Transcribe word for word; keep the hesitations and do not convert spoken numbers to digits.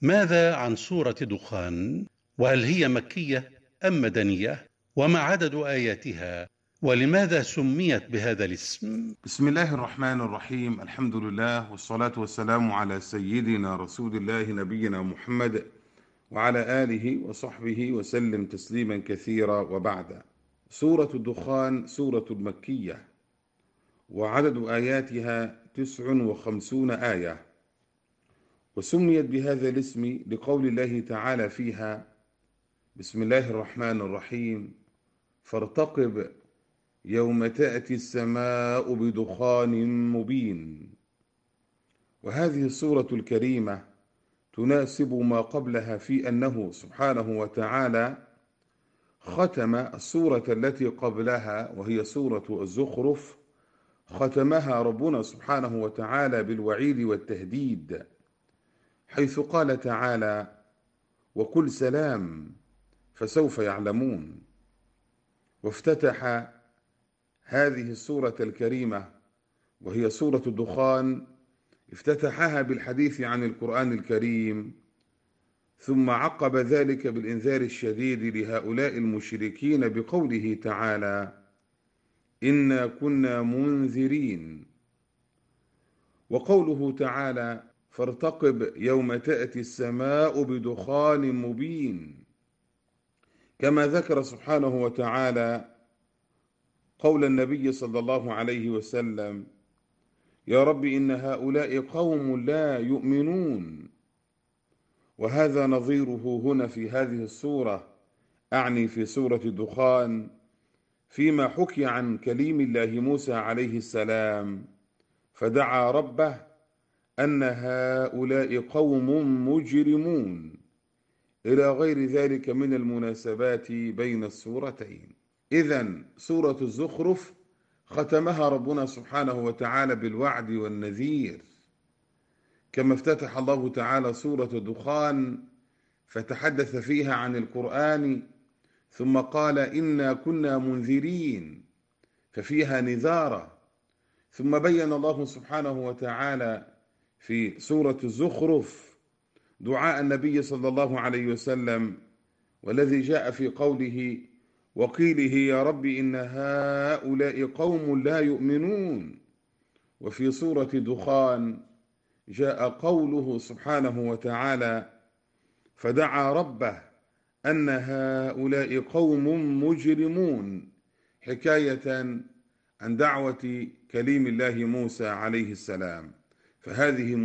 ماذا عن سورة دخان؟ وهل هي مكية أم مدنية؟ وما عدد آياتها؟ ولماذا سميت بهذا الاسم؟ بسم الله الرحمن الرحيم. الحمد لله والصلاة والسلام على سيدنا رسول الله نبينا محمد وعلى آله وصحبه وسلم تسليما كثيرا، وبعد. سورة الدخان سورة مكية، وعدد آياتها تسع وخمسون آية، وسميت بهذا الاسم لقول الله تعالى فيها: بسم الله الرحمن الرحيم، فارتقب يوم تأتي السماء بدخان مبين. وهذه السورة الكريمة تناسب ما قبلها في أنه سبحانه وتعالى ختم السورة التي قبلها وهي سورة الزخرف، ختمها ربنا سبحانه وتعالى بالوعيد والتهديد، حيث قال تعالى: وقل سلام فسوف يعلمون. وافتتح هذه السورة الكريمة وهي سورة الدخان، افتتحها بالحديث عن القرآن الكريم، ثم عقب ذلك بالإنذار الشديد لهؤلاء المشركين بقوله تعالى: إنا كنا منذرين. وقوله تعالى: فارتقب يوم تأتي السماء بدخان مبين، كما ذكر سبحانه وتعالى قول النبي صلى الله عليه وسلم: يا رب إن هؤلاء قوم لا يؤمنون. وهذا نظيره هنا في هذه السورة، أعني في سورة الدخان، فيما حكي عن كليم الله موسى عليه السلام، فدعا ربه أن هؤلاء قوم مجرمون، إلى غير ذلك من المناسبات بين السورتين. إذن سورة الزخرف ختمها ربنا سبحانه وتعالى بالوعد والنذير، كما افتتح الله تعالى سورة الدخان فتحدث فيها عن القرآن، ثم قال: إنا كنا منذرين، ففيها نذارة. ثم بين الله سبحانه وتعالى في سورة الزخرف دعاء النبي صلى الله عليه وسلم، والذي جاء في قوله: وقيله يا رب إن هؤلاء قوم لا يؤمنون. وفي سورة دخان جاء قوله سبحانه وتعالى: فدعا ربه أن هؤلاء قوم مجرمون، حكاية عن دعوة كليم الله موسى عليه السلام. فهذه